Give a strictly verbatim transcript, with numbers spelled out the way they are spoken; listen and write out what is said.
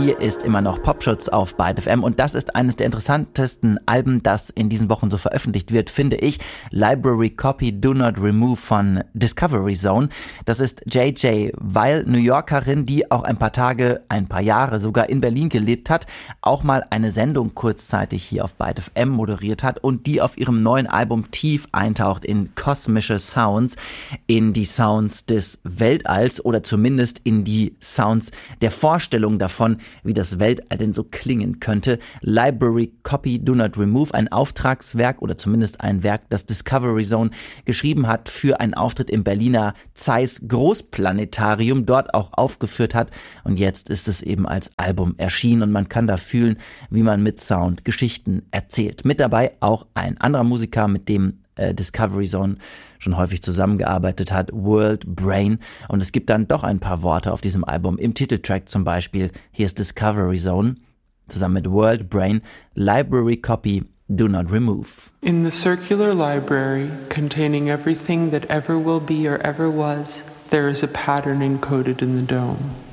Hier ist immer noch Popschutz auf Byte F M und das ist eines der interessantesten Alben, das in diesen Wochen so veröffentlicht wird, finde ich. Library Copy Do Not Remove von Discovery Zone. Das ist J J Weil, New Yorkerin, die auch ein paar Tage, ein paar Jahre sogar in Berlin gelebt hat, auch mal eine Sendung kurzzeitig hier auf Byte F M moderiert hat und die auf ihrem neuen Album tief eintaucht in kosmische Sounds, in die Sounds des Weltalls oder zumindest in die Sounds der Vorstellung davon, wie das Weltall denn so klingen könnte. Library Copy Do Not Remove, ein Auftragswerk oder zumindest ein Werk, das Discovery Zone geschrieben hat für einen Auftritt im Berliner Zeiss Großplanetarium, dort auch aufgeführt hat und jetzt ist es eben als Album erschienen und man kann da fühlen, wie man mit Sound Geschichten erzählt. Mit dabei auch ein anderer Musiker, mit dem Discovery Zone schon häufig zusammengearbeitet hat, World Brain. Und es gibt dann doch ein paar Worte auf diesem Album. Im Titeltrack zum Beispiel, hier ist Discovery Zone, zusammen mit World Brain, Library Copy Do Not Remove. In the circular library, containing everything that ever will be or ever was, there is a pattern encoded in the dome.